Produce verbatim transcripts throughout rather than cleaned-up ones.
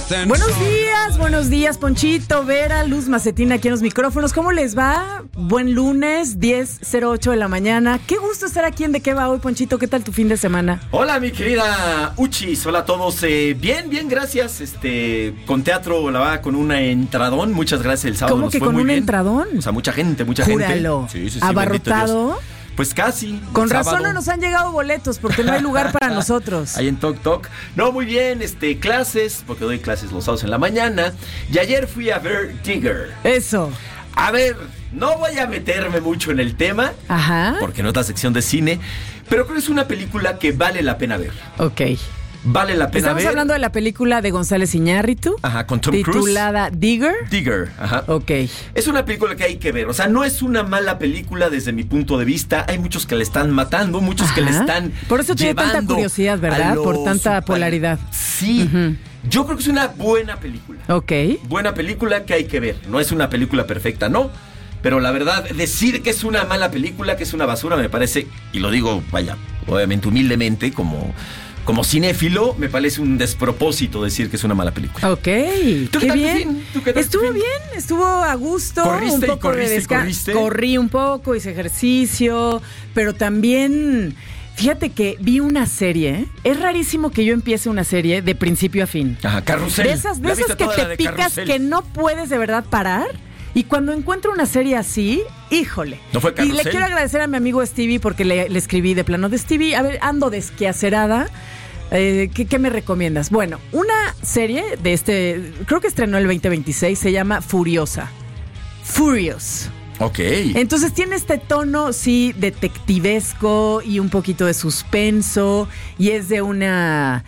Buenos días, buenos días, Ponchito, Vera, Luz Macetina aquí en los micrófonos. ¿Cómo les va? Buen lunes, diez cero ocho de la mañana. Qué gusto estar aquí en De Qué Va Hoy, Ponchito. ¿Qué tal tu fin de semana? Hola, mi querida Uchis. Hola a todos. Eh, bien, bien, gracias. Este, con teatro, la va con un entradón. Muchas gracias. El sábado ¿Cómo nos que fue con muy un bien. entradón? O sea, mucha gente, mucha Júralo. gente. Sí, sí, sí, ¿abarrotado? Pues casi. Con razón sábado. no nos han llegado boletos porque no hay lugar para nosotros. Ahí en Tok Tok. No, muy bien, este, clases, porque doy clases los sábados en la mañana. Y ayer fui a ver Digger. Eso. A ver, no voy a meterme mucho en el tema. Ajá. Porque no es la sección de cine. Pero creo que es una película que vale la pena ver. Ok. Vale la pena Estamos ver. hablando de la película de González Iñárritu. Ajá, con Tom Cruise. Titulada Digger. Digger, ajá. Ok. Es una película que hay que ver. O sea, no es una mala película desde mi punto de vista. Hay muchos que le están matando, muchos Ajá. que le están Por eso tiene tanta llevando curiosidad, a ¿verdad? lo Por tanta super- polaridad. Sí. Ujú. Yo creo que es una buena película. Ok. Buena película que hay que ver. No es una película perfecta, no. Pero la verdad, decir que es una mala película, que es una basura, me parece, y lo digo, vaya, obviamente humildemente, como... Como cinéfilo, me parece un despropósito decir que es una mala película. Ok, ¿Tú qué qué tal tu bien. fin? ¿Tú qué tal tu Estuvo fin? bien, estuvo a gusto. ¿Corriste un y poco corriste de y descanso. corriste? Corrí un poco, hice ejercicio, pero también, fíjate que vi una serie. Es rarísimo que yo empiece una serie de principio a fin. Ajá, Carrusel. De esas, de ¿La esas viste que toda la te de picas Carrusel? que no puedes de verdad parar. Y cuando encuentro una serie así, híjole. ¿No fue Y Carrusel? le quiero agradecer a mi amigo Stevie porque le, le escribí de plano de Stevie. A ver, ando desquacerada. Eh, ¿qué, ¿Qué me recomiendas? Bueno, una serie de este, creo que estrenó el veinte veintiséis, se llama Furiosa. Furious. Ok. Entonces tiene este tono, sí, detectivesco y un poquito de suspenso. Y es de una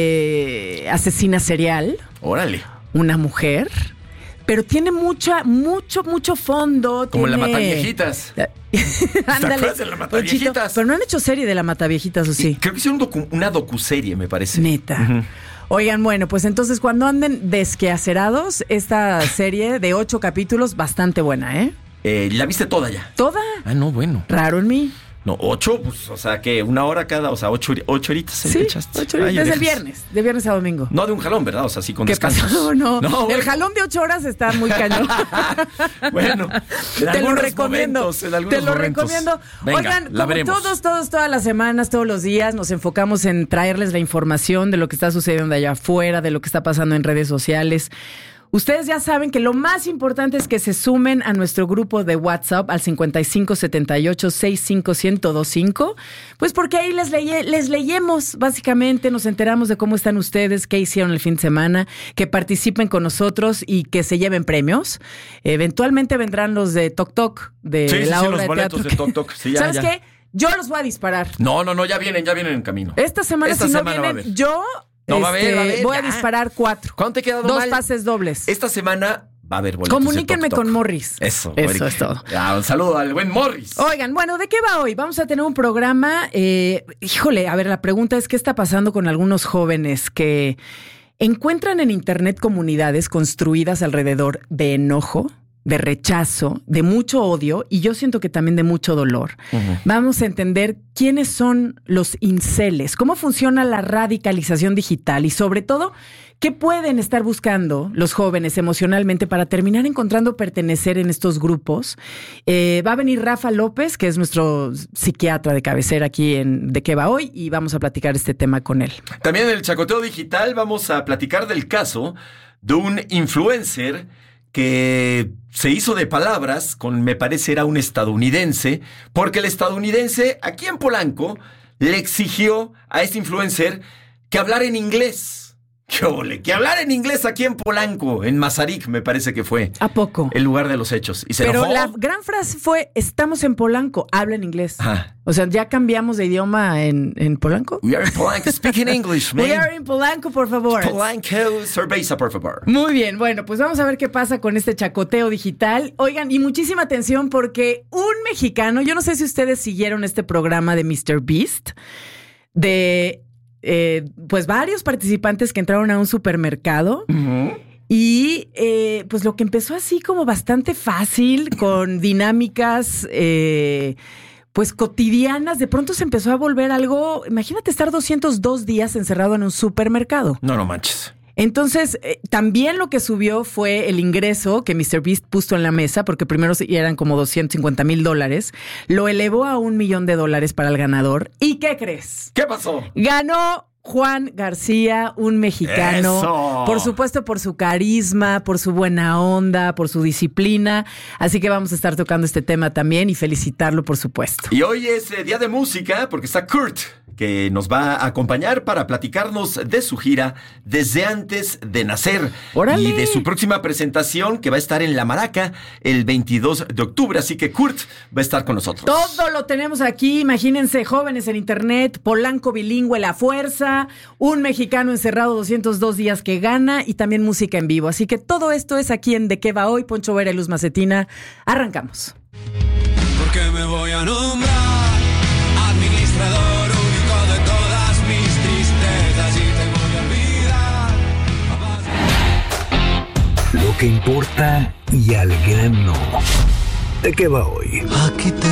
eh, asesina serial, Órale. una mujer. Pero tiene mucha, mucho, mucho fondo. Como tiene... la Mataviejitas. Ándale, acuerdas de la Mataviejitas? Ponchito, pero no han hecho serie de la Mataviejitas, ¿o sí? Creo que hicieron un docu- una docuserie, me parece. Neta. Ujú. Oigan, bueno, pues entonces cuando anden desquacerados, esta serie de ocho capítulos, bastante buena, ¿eh? Eh, ¿La viste toda ya? Toda. Ah, no, bueno. Raro en mí. No, ocho, pues, o sea, que una hora cada, o sea, ocho, ocho horitas. Sí, ¿le echaste? ocho horas. Ay, Desde dejas. el viernes, de viernes a domingo. No de un jalón, ¿verdad? O sea, sí con ¿Qué descansos. pasó? No, no el bueno. jalón de ocho horas está muy cañón. Bueno, en te lo algunos recomiendo. momentos, en Te algunos lo momentos. recomiendo. Venga, Oigan, la como veremos. todos, todos, todas las semanas, todos los días, nos enfocamos en traerles la información de lo que está sucediendo allá afuera, de lo que está pasando en redes sociales. Ustedes ya saben que lo más importante es que se sumen a nuestro grupo de WhatsApp al cincuenta y cinco setenta y ocho sesenta y cinco ciento veinticinco, pues porque ahí les, leye, les leemos, básicamente, nos enteramos de cómo están ustedes, qué hicieron el fin de semana, que participen con nosotros y que se lleven premios. Eventualmente vendrán los de Tok Tok, de Sí, sí, la sí, obra los de boletos teatro. de Tok Tok. Sí, ya, ¿Sabes ya. qué? Yo los voy a disparar. No, no, no, ya vienen, ya vienen en camino. Esta semana, Esta si semana va no a vienen, haber. yo No, va a haber, este, va a haber, voy a ya. disparar cuatro. ¿Cuándo te ha quedado Dos mal? pases dobles. Esta semana va a haber boletos Comuníquenme de Tok Tok. con Morris. Eso, Eso Erika. es todo. Ya, un saludo al buen Morris. Oigan, bueno, ¿de qué va hoy? Vamos a tener un programa. Eh, híjole, a ver, la pregunta es: ¿qué está pasando con algunos jóvenes que encuentran en Internet comunidades construidas alrededor de enojo, de rechazo, de mucho odio y yo siento que también de mucho dolor? Uh-huh. Vamos a entender quiénes son los inceles, cómo funciona la radicalización digital y sobre todo, ¿qué pueden estar buscando los jóvenes emocionalmente para terminar encontrando pertenecer en estos grupos? Eh, va a venir Rafa López, que es nuestro psiquiatra de cabecera aquí en De Qué Va Hoy, y vamos a platicar este tema con él. También en el Chacoteo Digital vamos a platicar del caso de un influencer que se hizo de palabras con, me parece, era un estadounidense, porque el estadounidense aquí en Polanco le exigió a este influencer que hablara en inglés. ¡Qué ole! Que hablara en inglés aquí en Polanco, en Mazarik, me parece que fue. ¿A poco? El lugar de los hechos. Y se Pero enojó. la gran frase fue: estamos en Polanco, habla en inglés. Ajá. O sea, ¿ya cambiamos de idioma en, en Polanco? We are in Polanco, speaking English, man. We are in Polanco, por favor. Polanco, cerveza, por favor. Muy bien, bueno, pues vamos a ver qué pasa con este chacoteo digital. Oigan, y muchísima atención porque un mexicano, yo no sé si ustedes siguieron este programa de míster Beast, de eh, pues varios participantes que entraron a un supermercado. Uh-huh. Y eh, pues lo que empezó así como bastante fácil, con dinámicas eh, pues cotidianas, de pronto se empezó a volver algo. Imagínate estar doscientos dos días encerrado en un supermercado. No, no manches. Entonces, eh, también lo que subió fue el ingreso que míster Beast puso en la mesa, porque primero eran como doscientos cincuenta mil dólares. Lo elevó a un millón de dólares para el ganador. ¿Y qué crees? ¿Qué pasó? Ganó Juan García, un mexicano. ¡Eso! Por supuesto, por su carisma, por su buena onda, por su disciplina. Así que vamos a estar tocando este tema también y felicitarlo, por supuesto. Y hoy es eh, día de música porque está Kurt, que nos va a acompañar para platicarnos de su gira Desde Antes de Nacer. ¡Órale! Y de su próxima presentación que va a estar en La Maraca el veintidós de octubre. Así que Kurt va a estar con nosotros. Todo lo tenemos aquí. Imagínense, jóvenes en internet, Polanco bilingüe, La Fuerza, un mexicano encerrado doscientos dos días que gana y también música en vivo. Así que todo esto es aquí en De Qué Va Hoy. Poncho Vera y Luz Macetina. Arrancamos. Porque me voy a nombrar administrador único de todas mis tristezas y te voy a olvidar. Lo que importa y al grano. ¿De qué va hoy? Aquí te